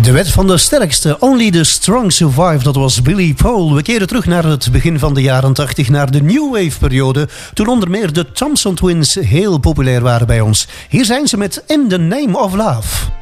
De wet van de sterkste, Only the Strong Survive, dat was Billy Paul. We keren terug naar het begin van de jaren 80, naar de New Wave periode, toen onder meer de Thompson Twins heel populair waren bij ons. Hier zijn ze met In the Name of Love.